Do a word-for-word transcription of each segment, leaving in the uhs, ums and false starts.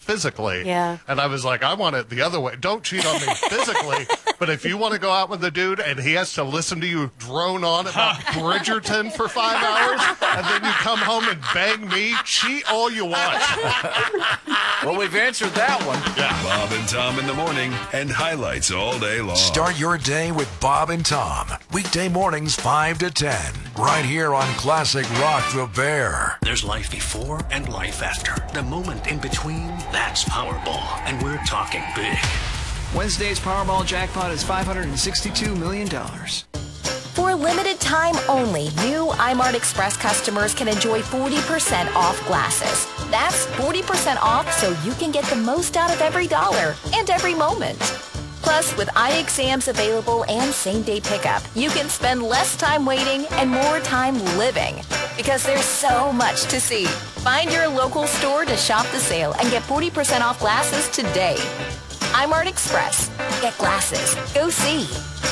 physically. Yeah. And I was like, I want it the other way. Don't cheat on me physically, but if you want to go out with a dude and he has to listen to you drone on about Bridgerton for five hours, and then you come home and bang me, cheat all you want. Well, we've answered that one. Yeah. Bob and Tom in the morning and highlights all day long. Start your day with Bob and Tom. Weekday mornings five to ten. Right here on Classic Rock the Bear. There's life before and life after. The moment in between, that's Powerball. And we're talking big. Wednesday's Powerball jackpot is five hundred sixty-two million dollars. For a limited time only, new iMart Express customers can enjoy forty percent off glasses. That's forty percent off so you can get the most out of every dollar and every moment. Plus, with eye exams available and same-day pickup, you can spend less time waiting and more time living. Because there's so much to see. Find your local store to shop the sale and get forty percent off glasses today. iMart Express. Get glasses. Go see.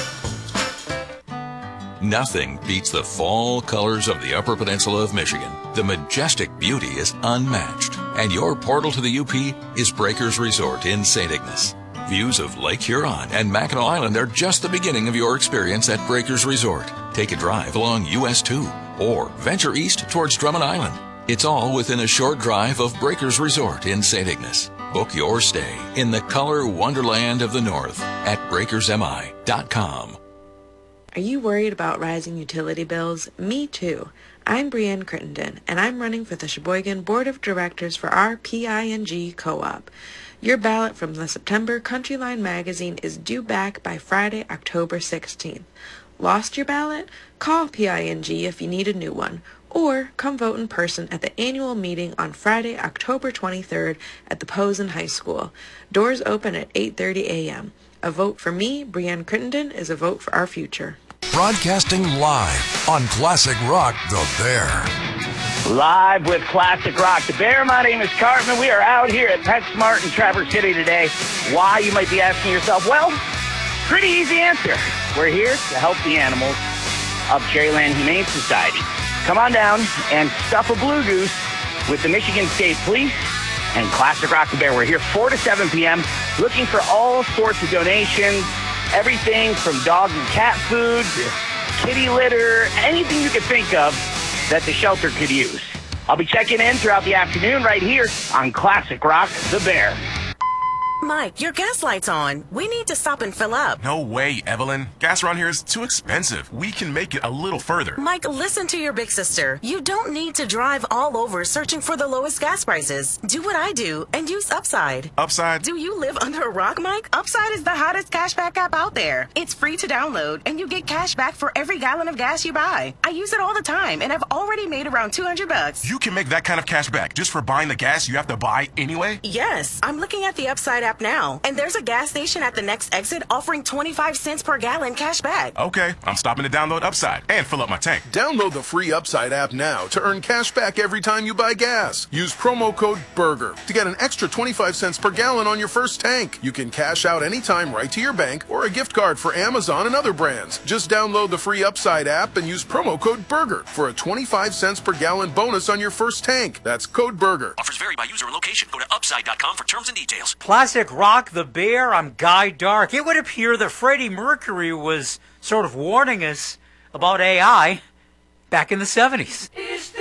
Nothing beats the fall colors of the Upper Peninsula of Michigan. The majestic beauty is unmatched. And your portal to the U P is Breakers Resort in Saint Ignace. Views of Lake Huron and Mackinac Island are just the beginning of your experience at Breakers Resort. Take a drive along U S two or venture east towards Drummond Island. It's all within a short drive of Breakers Resort in Saint Ignace. Book your stay in the color wonderland of the North at breakers m i dot com. Are you worried about rising utility bills? Me too. I'm Brienne Crittenden, and I'm running for the Sheboygan Board of Directors for our P I N G Co-op. Your ballot from the September Countryline magazine is due back by Friday, October sixteenth. Lost your ballot? Call P I N G if you need a new one, or come vote in person at the annual meeting on Friday, October twenty-third at the Posen High School. Doors open at eight thirty a.m. A vote for me, Brienne Crittenden, is a vote for our future. Broadcasting live on Classic Rock the Bear. Live with Classic Rock the Bear. My name is Cartman. We are out here at PetSmart in Traverse City today. Why, you might be asking yourself? Well, pretty easy answer. We're here to help the animals of Cherryland Humane Society. Come on down and stuff a blue goose with the Michigan State Police and Classic Rock the Bear. We're here four to seven p.m. looking for all sorts of donations, everything from dog and cat food to kitty litter, anything you could think of that the shelter could use. I'll be checking in throughout the afternoon right here on Classic Rock the Bear. Mike, your gas light's on. We need to stop and fill up. No way, Evelyn. Gas around here is too expensive. We can make it a little further. Mike, listen to your big sister. You don't need to drive all over searching for the lowest gas prices. Do what I do and use Upside. Upside? Do you live under a rock, Mike? Upside is the hottest cashback app out there. It's free to download, and you get cash back for every gallon of gas you buy. I use it all the time, and I've already made around two hundred bucks. You can make that kind of cash back just for buying the gas you have to buy anyway? Yes. I'm looking at the Upside app now, and there's a gas station at the next exit offering twenty-five cents per gallon cash back. Okay, I'm stopping to download Upside and fill up my tank. Download the free Upside app now to earn cash back every time you buy gas. Use promo code BURGER to get an extra twenty-five cents per gallon on your first tank. You can cash out anytime right to your bank or a gift card for Amazon and other brands. Just download the free Upside app and use promo code BURGER for a twenty-five cents per gallon bonus on your first tank. That's code BURGER. Offers vary by user and location. Go to upside dot com for terms and details. Classic Rock the Bear. I'm Guy Dark. It would appear that Freddie Mercury was sort of warning us about A I back in the seventies.